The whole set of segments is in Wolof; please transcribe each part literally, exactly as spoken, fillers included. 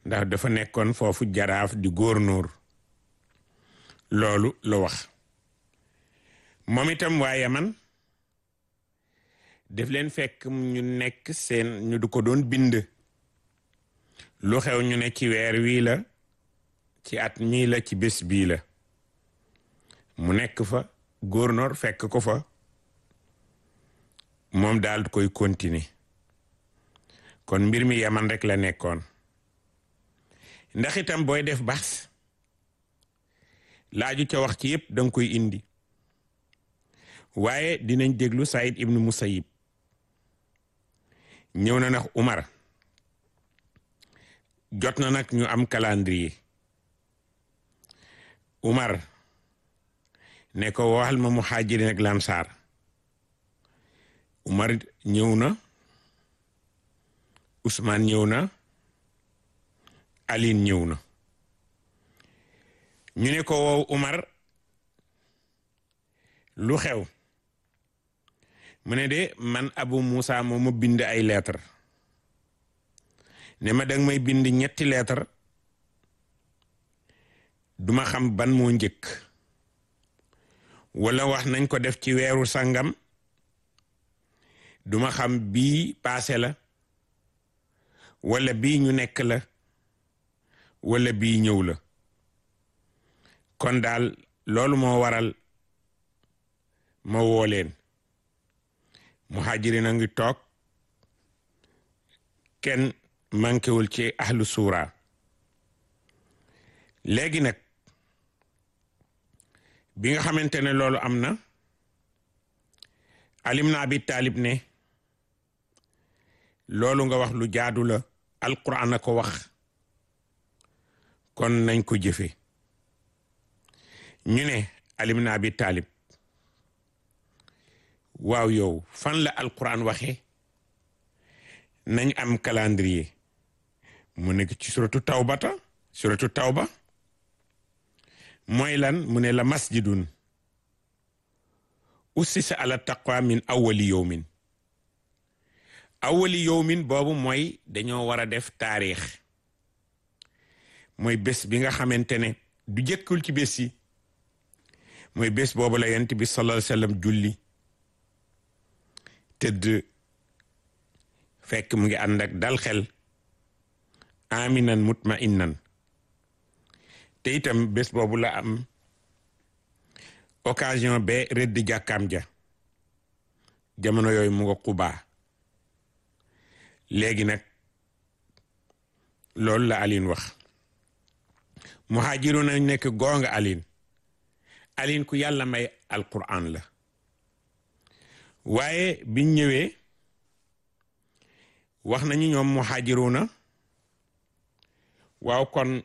ndax dafa nekkoon foofu jaraaf di gouverneur loolu la wax moom itam waa Yaman def leen fekk ñu nekk seen ñu du ko doon bind lu xew ñu ne ci weer wii la ci at mii la ci bés bii la mu nekk fa gouverneur fekk ko fa moom daal koy continuer kon mbir mi Yaman rek la nekkoon ndax itam booy def baax laaju ca wax ci yépp danga koy indi waaye dinañ déglu Saïd ibnu Musayyib ñëw na ndax Umar jot na nag ñu am calendrier Umar ne ko waxal ma muhaajirin ak lansaar Umar ñëw na Ousmane ñëw na Aline ñëw na ñu ne ko woow Umar lu xew mu ne de man Abu Moussa moo ma bind ay lettre ne ma danga may bind ñetti lettre duma xam ban moo njëkk wala wax nañ ko def ci weeru sangam duma xam bii paase la wala bii ñu nekk la wala bii ñëw la kon daal loolu moo waral ma woo leen muhajirin a ngi toog kenn mankewul ci ahlu suura léegi nag bi nga xamante ne loolu am na Ali ibn Abi Talib ne loolu nga wax lu jaadu la alquran a ko wax kon nañ ko jëfe ñu ne Ali ibn Abi Talib waaw yow fan la alquran waxe nañ am calendrier mu nekk ci suratu tawbata suratu tawba mooy lan mu ne la masjidun ussisa ala taqwa min awwali yawmin awwali yawmin boobu mooy dañoo war a def taarix mooy bés bi nga xamante ne du jëkkul ci bés yi mooy bés boobu la yonent bi sallallahu alayhi wasallam julli tëdd fekk mu ngi ànd ak dal xel aminan mutma'innan te itam bés boobu la am occasion ba rëdd jàkkaam ja jamono yooyu mu nga Quba léegi nag loolu la Aline wax muhaajiru nañ nekk goonga Aline Aline ku yàlla may alquran la waaye biñ ñëwee wax nañu ñoom muhaajiruna waaw kon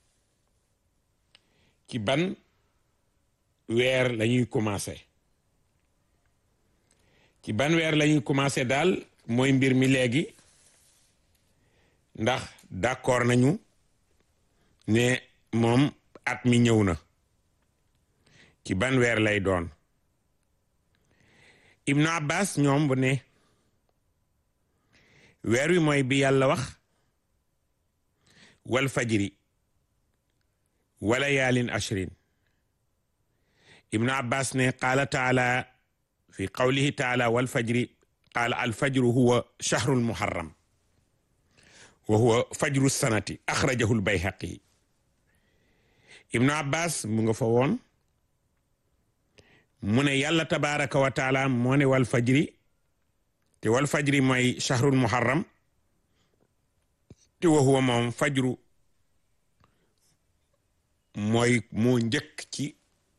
ci ban weer lañuy commencé ci ban weer lañuy commencé daal mooy mbir mi léegi ndax d'accord nañu ne moom at mi ñëw na ci ban weer lay doon Ibnu Abbas ñoom bu ne weer wi mooy bi yàlla wax wal fajri wala yaalin ashrin Ibnu Abbas ne qaala taala fi qawlihi taala wal fajri qaala al fajru huwa shahrul muharram wa huwa fajru sanati axrajahu al bayhaqi Ibnu Abbas mu nga fa woon mu ne yàlla tabaraka wa taala moo ne wal fajri te wal fajri mooy shahrul muharram te wa huwa moom fajru mooy moo njëkk ci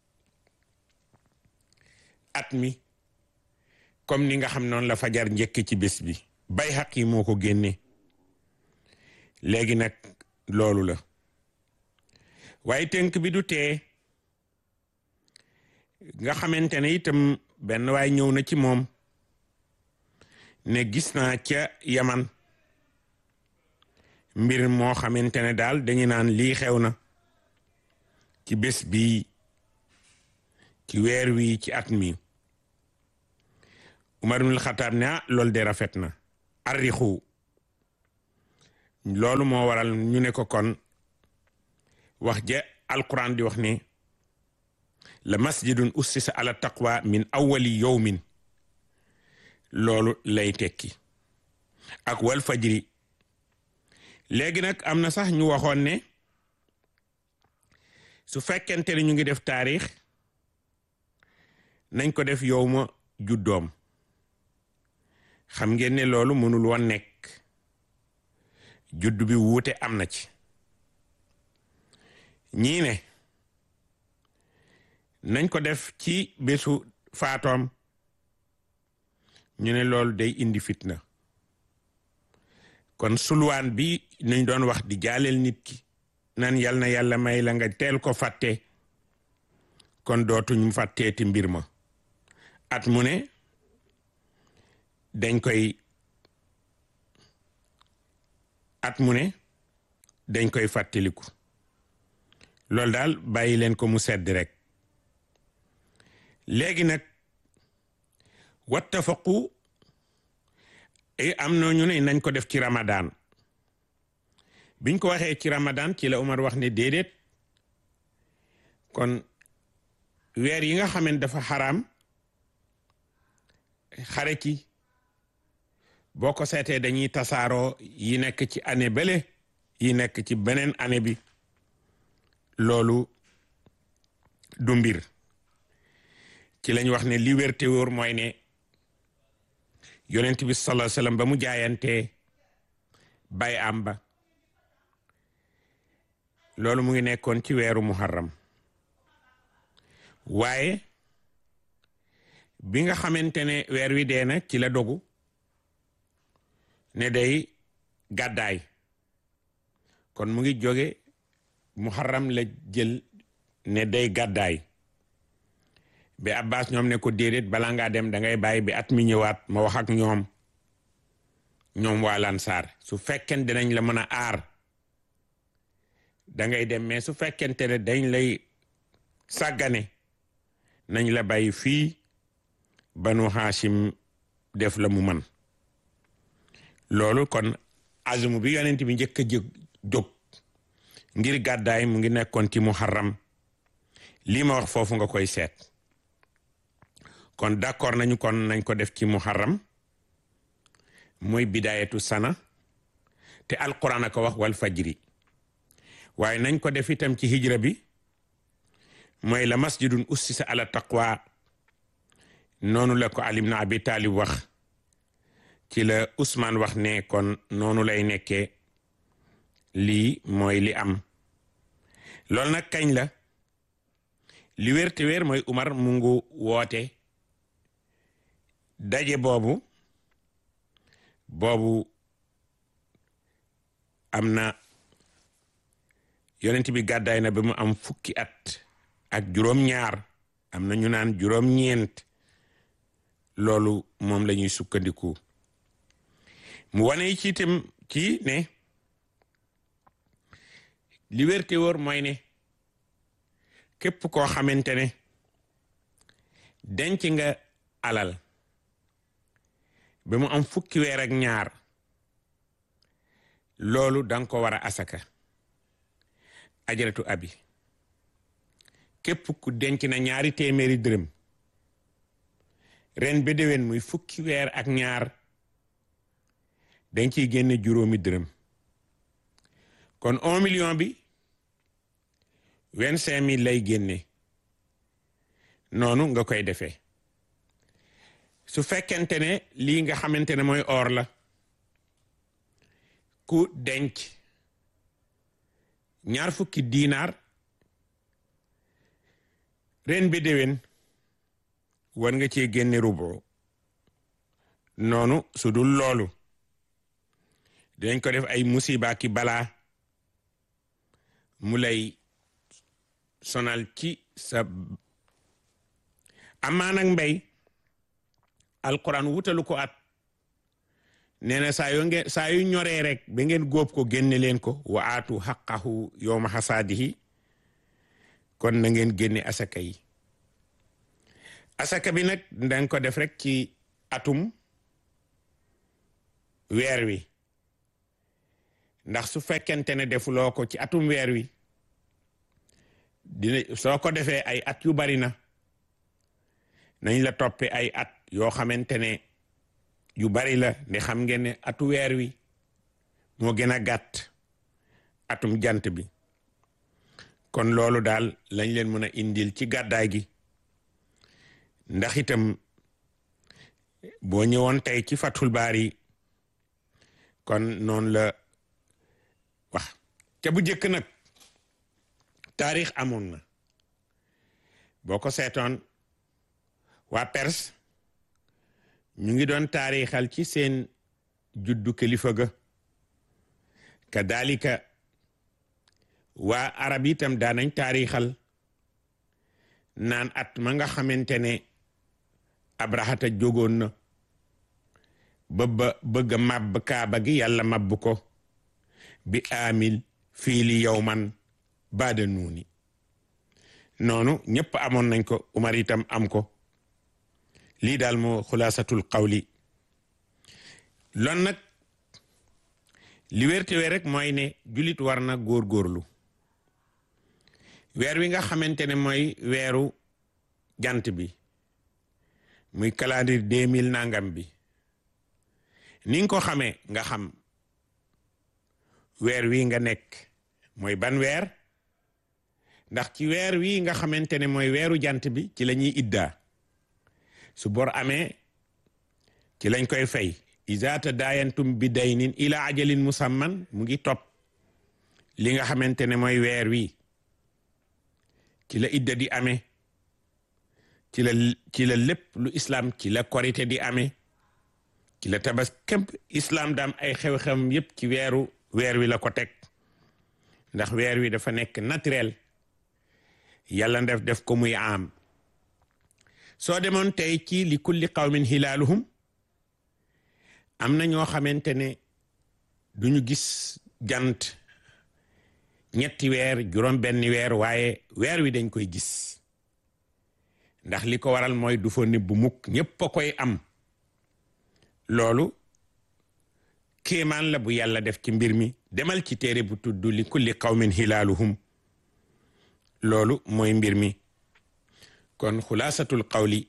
at mi comme ni nga xam noonu la fajar njëkk ci bés bi Bayhaqi moo ko génne léegi nag loolu la waaye tënk bi du tee nga xamante ne itam benn waay ñëw na ci moom ne gis naa ca Yaman mbir moo xamante ne daal dañu naan lii xew na ci bés bi ci weer wi ci at mi Umar ibn al-Khattab ne ah loolu de rafet na arrixu loolu moo waral ñu ne ko kon wax ja alquran di wax ne la masjidun ussisa ala taqwa min awwali yawmin loolu lay tekki ak wal fajri. léegi nag am na sax ñu waxoon ne su fekkente ne ñu ngi def taarix nañ ko def yow ma juddoom. xam ngeen ne loolu mënul woon nekk, juddu bi wuute am na ci. ñii ne nañ ko def ci bésu faatoom, ñu ne loolu day indi fitna. kon sulwaan bi nañ doon wax di jaaleel nit ki nan yal na yàlla may la nga teel ko fàtte, kon dootuñu fàtteeti mbir ma. at mu ne dañ koy at mu ne dañ koy fàttaliku. loolu daal bàyyi leen ko mu sedd rek. léegi nag wattafaqu am na ñu ne nañ ko def ci Ramadan. biñ ko waxee ci Ramadan ci la Umar wax ne déedéet, kon weer yi nga xam ne dafa xaraam xare ci boo ko seetee dañuy tasaaroo, yi nekk ci année bële yi nekk ci beneen année bi. loolu du mbir. ci lañ wax ne li wér te wóor mooy ne yonent bi sallallahu alayhi wasallam ba mu jaayantee bay am ba loolu mu ngi nekkoon ci weeru muharram. waaye bi nga xamante ne weer wi dee na ci la dogu ne day gàddaay, kon mu ngi jóge muharram la jël ne day gàddaay. bi Abbas ñoom ne ko déedéet, balaa ngaa dem da ngay bàyyi bi at mi ñëwaat ma wax ak ñoom ñoom waa Lansaar. su fekkente dinañ la mën a aar da ngay dem, mais su fekkente ne dañ lay sàggane nañ la bàyyi fii Banu Hashim def la mu man. loolu kon azmu bi yonent bi njëkk a jóg jóg ngir gàddaay mu ngi nekkoon ci muharram. lii ma wax foofu nga koy seet. kon d'accord nañu kon nañ ko def ci muharram mooy bidayatu sana, te alquran a ko wax wal fajri. waaye nañ ko def itam ci hijra bi mooy la masjidun ussisa ala taqwa. noonu la ko Ali ibn Abi Talib wax, ci la Ousmane wax ne kon noonu lay nekkee. lii mooy li am. loolu nag kañ la li wér te wér mooy Umar mu ngi woote daje boobu boobu am na yonent bi gàddaay na ba mu am fukki at ak juróom-ñaar, am na ñu naan juróom-ñeent. loolu moom la ñuy sukkandiku. mu wane ci itam ci ne li wér te wóor mooy ne képp koo xamante ne denc nga alal ba mu am fukki weer ak ñaar, loolu danga ko war a asaka ajaratu abi. képp ku denc na ñaari téeméeri dërëm ren ba déwén muy fukki weer ak ñaar, dañ ciy génne juróomi dërëm. kon un million bi vingt-cinq mille lay génne. noonu nga koy defee. su fekkente ne lii nga xamante ne mooy or la, ku denc ñaar fukki diinaar ren bi déwén war nga cee génne rubo. noonu su dul loolu dinañ ko def ay musiba ki balaa mu lay sonal ci sa amaan ak mbay. alquran wutalu ko at, nee na saa yu ngeen saa yu ñoree rek ba ngeen góob ko génne leen ko. wa aatu xaqahu yowma xasaadihi. kon na ngeen génne asaka yi. asaka bi nag danga ko def rek ci atum weer wi. ndax su fekkente ne defuloo ko ci atum weer wi dina soo ko defee ay at yu bari na nañ la toppe ay at yoo xamante ne yu bari la ndi xam ngeen ne atu weer wi moo gën a gàtt atum jant bi kon loolu daal lañ leen mën a indil ci gàddaay gi ndax itam boo ñëwoon tey ci Fathul Baari kon noonu la wax ca bu jëkk nag taarix amoon na boo ko seetoon waa Perse ñu ngi doon taarixal ci seen juddu kilifa ga kadalika waa arab itam daanañ taarixal naan at ma nga xamante ne abrahata jógoon na ba ba bëgg a màbb kaaba gi yàlla màbb ko bi amil fii li yowman baada nuuni noonu ñëpp amoon nañ ko Umar itam am ko lii daal moo xulaasatul qawli loon nag li wérte rek mooy ne julit war na góorgóorlu weer wi nga xamante ne mooy weeru jant bi muy calendrier deux mille nangam bi ni nga ko xamee nga xam weer wi nga nekk mooy ban weer ndax ci weer wi nga xamante ne mooy weeru jant bi ci la ñuy iddaa su bor amee ci lañ koy fay iza tadaayantum bi daynin ila ajalin musamman mu ngi topp li nga xamante ne mooy weer wi ci la idda di amee ci la ci la lépp lu islam ci la korite di amee ci la tabas képp islam daam ay xew-xewam yépp ci weeru weer wi la ko teg ndax weer wi dafa nekk naturel yàlla def def ko muy am soo demoon tey ci li kulli qawmin hilaaluhum am na ñoo xamante ne duñu gis jant ñetti weer juróom benni weer waaye weer wi dañ koy gis ndax li ko waral mooy du fa nëbbu mukk ñépp a koy am loolu kéemaan la bu yàlla def ci mbir mi demal ci téere bu tudd li kulli qawmin hilaaluhum loolu mooy mbir mi kon xulaasatul qawli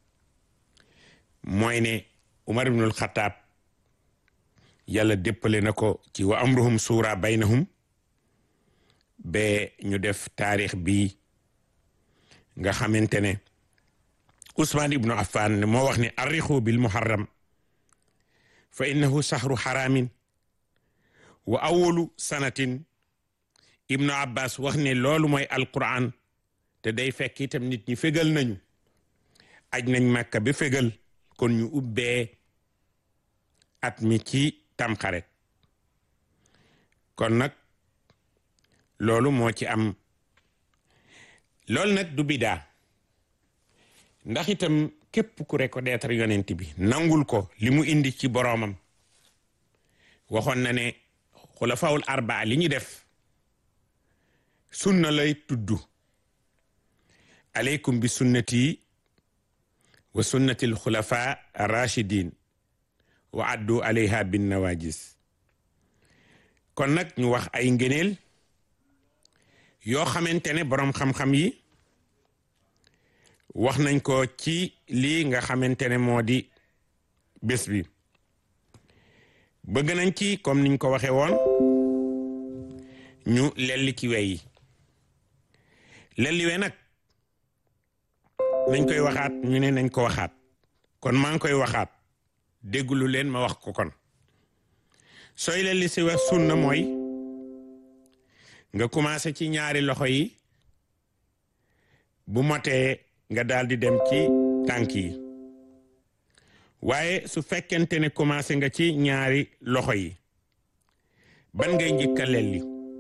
mooy ne Umar ibnul Xataab yàlla déppale na ko ci wa amruhum suura baynahum ba ñu def taarix bi nga xamante ne Usmaan ibnu Affan moo wax ne arrixu bil muharram fa innahu sahru haramin wa awalu sanatin ibnu Abbas wax ne loolu mooy alquran te day fekk itam nit ñi fegal nañu aj nañ Makka ba fegal kon ñu ubbee at mi ci tamxaret kon nag loolu moo ci am loolu nag du bidaa ndax itam képp ku reconnaître yonent bi nangul ko li mu indi ci boroomam waxoon na ne xulafaawul arbaa li ñu def sunna lay tudd aleykum bi sunnati wa sunnati alxulafa arrachidin wa addu alayha bin nawajis kon nag ñu wax ay ngëneel yoo xamante ne boroom xam-xam yi wax nañ ko ci lii nga xamante ne moo di bés bi bëgg nañ ci comme niñ ko waxe woon ñu lelli ci wey yi lelli we nag nañ koy waxaat ñu ne nañ ko waxaat kon maa ngi koy waxaat déggulu leen ma wax ko kon sooy lelli si wax sunna mooy nga commencé ci ñaari loxo yi bu motee nga daal di dem ci tànk yi waaye su fekkente ne commencé nga ci ñaari loxo yi ban ngay njëkka lelli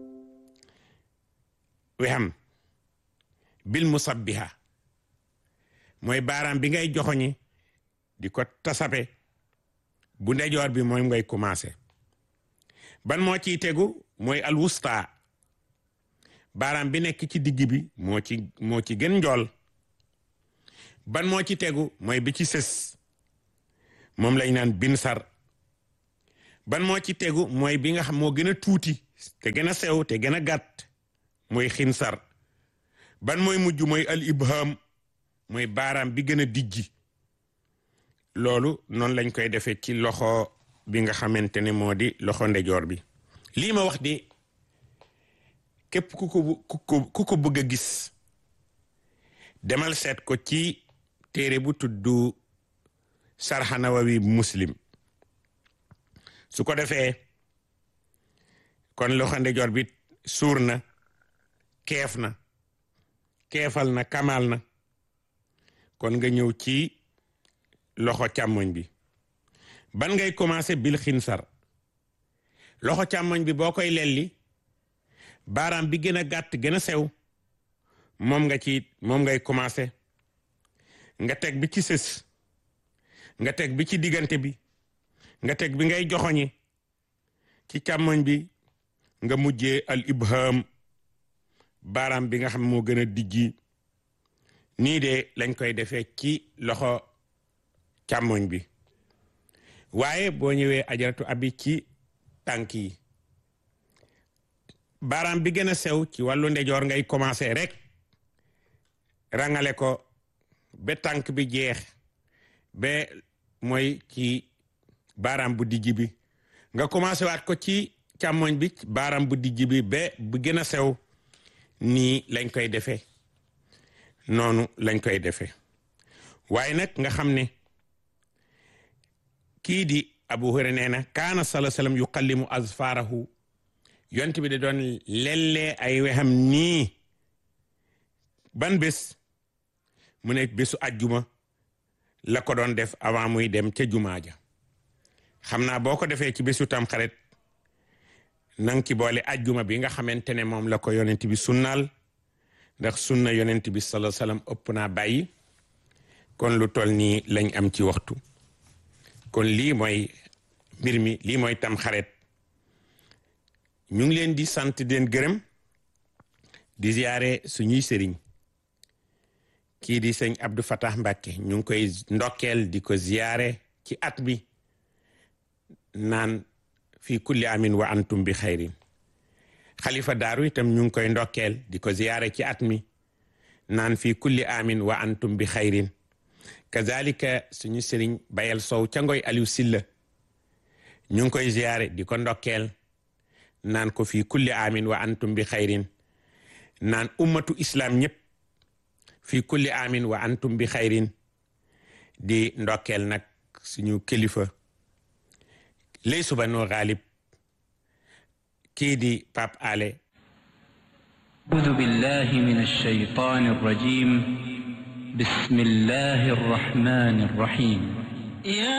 wexam bil musabbiha mooy baaraam bi ngay joxoñi di ko tasape bu ndejoor bi mooy ngay commencé ban moo ciy tegu mooy alwusta baaraam bi nekk ci digg bi moo ci moo ci gën njool ban moo ci tegu mooy bi ci sës moom lañ naan binsar ban moo ci tegu mooy bi nga xam moo gën a tuuti te gën a sew te gën a gàtt mooy xinsar. ban mooy mujj mooy al ibham mooy baaraam bi gën a dijji. loolu noonu lañ koy defee ci loxo bi nga xamante ne moo di loxo ndejoor bi. lii ma wax di képp ku ko ku ko ku ko bëgg a gis demal seet ko ci téere bu tudd Sarh Nawawi Muslim. su ko defee kon loxo ndejoor bi suur na, keef na, keefal na, kamal na. kon nga ñëw ci loxo càmmoñ bi. ban ngay commencé bil xinsar. loxo càmmoñ bi boo koy lelli baaraam bi gën a gàtt gën a sew moom nga ci moom ngay commencé nga teg bi ci sës, nga teg bi ci diggante bi, nga teg bi ngay joxoñi ci càmmoñ bi, nga mujjee al ibham baaraam bi nga xam moo gën a dijji. nii de lañ koy defee ci loxo càmmoñ bi. waaye boo ñëwee ajaratu abi ci tànk yi baaraam bi gën a sew ci wàllu ndejoor ngay commencé rek rangale ko ba tànk bi jeex ba mooy ci baaraam bu dijj bi. nga commencé waat ko ci càmmoñ bi baaraam bu dijj bi ba bu gën a sew. nii lañ koy defee noonu lañ koy defee. waaye nag nga xam ne kii di Abu Hurayra nee na kaana sallallahu alayhi wa sallam yuqallimu azfaarahu yont bi da doon lellee ay wexam nii. ban bés mu ne bésu ajjuma la ko doon def avant muy dem ca jumaa ja. xam naa boo ko defee ci bésu Tamxarit nang ci boole ajjuma bi nga xamante ne moom la ko yonent bi sunnaal, ndax sunna yonent bi sallallahu alayhi wa sallam ëpp naa bàyyi. kon lu toll nii lañ am ci waxtu. kon lii mooy mbir mi, lii mooy Tamxarit. ñu ngi leen di sant di leen gërëm di ziyaare suñuy sëriñ kii di sëñ Abdou Fatah Mbacke ñu ngi koy ndokkeel di ko ziyaare ci at bi naan fii kulli amin wa antum bi xayrin. xalifa daaru itam ñu ngi koy ndokkeel di ko ziyaare ci at mi naan fii kulli amin wa antum bi xayrin. kazalika suñu sëriñ Bayel Sow ca Ngoy Aliou Silla ñu ngi koy ziyaare di ko ndokkeel naan ko fii kulli amin wa antum bi xayrin. naan ummatu islam ñëpp fii kulli amin wa antum bi xayrin. di ndokkeel nag suñu kilifa lay suba noo xaalib kii di Pape Ale. أعوذ بالله من الشيطان الرجيم بسم الله الرحمن الرحيم.